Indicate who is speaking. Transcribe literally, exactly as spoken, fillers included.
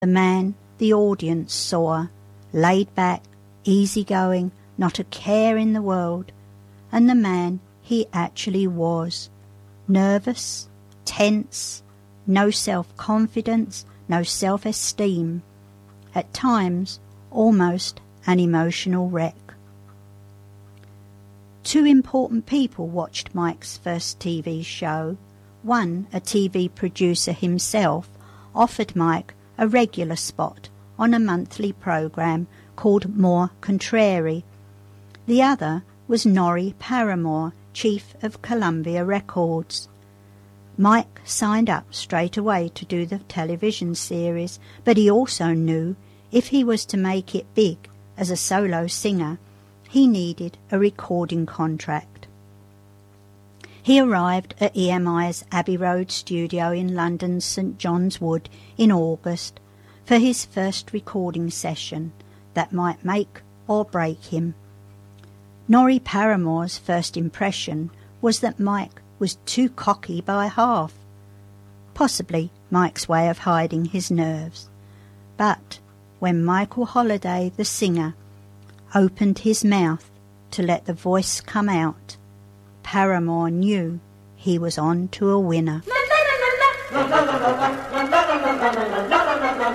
Speaker 1: The man the audience saw, laid back, easygoing, not a care in the world, and the man he actually was, nervous, tense, no self-confidence, no self-esteem, at times almost an emotional wreck. Two important people watched Mike's first T V show. One, a T V producer himself, offered Mike a regular spot on a monthly program called More Contrary. The other was Norrie Paramor, chief of Columbia Records. Mike signed up straight away to do the television series, but he also knew if he was to make it big as a solo singer, he needed a recording contract. He arrived at E M I's Abbey Road studio in London's St John's Wood in August for his first recording session that might make or break him. Norrie Paramor's first impression was that Mike was too cocky by half, possibly Mike's way of hiding his nerves. But when Michael Holiday, the singer, opened his mouth to let the voice come out, Paramor knew he was on to a winner.